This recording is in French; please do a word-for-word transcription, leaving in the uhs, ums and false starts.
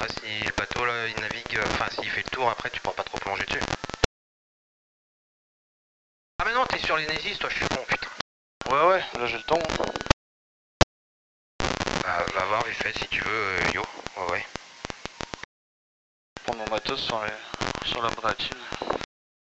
après si le bateau là il navigue, enfin s'il fait le tour après tu pourras pas trop plonger dessus. Ah mais non t'es sur l'Inésis toi, je suis con putain. Ouais ouais, là j'ai le temps. Bah va voir vite fait si tu veux euh, yo, ouais ouais. Prends mon matos sur, les... sur la bratine.